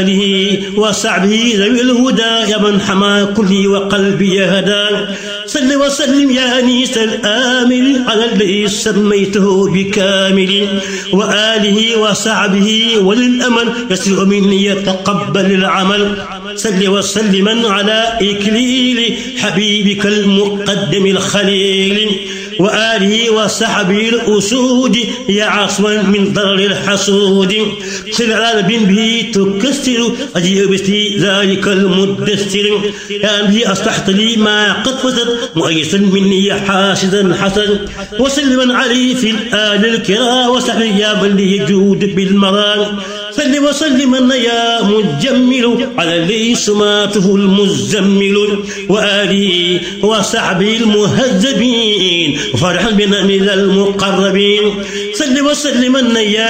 وصحبه ذوي الهدى يا من حمى كلي وقلبي هدى. صل وسلم يا أنيس الآمل على الذي سميته بكامل وآله وصحبه وللأمل يسر مني يتقبل العمل. صل وسلما على إكليل حبيبك المقدم الخليل وآله وصحبه الأسود يا عصما من ضرر الحسود. صل على نبي به تكسر أجيب ذلك المدثر يا به أصلحت لي ما قد فسد مؤيسا مني حاسدا حسد. وسلما عليه في الآل الكرام وصحبه يا من لي يجود بالمرام. صل وسلما يا مجمل على الذي سماته المزمل وآله وصحبه المهذبين وفرحا بنا من المقربين. صل وسلما يا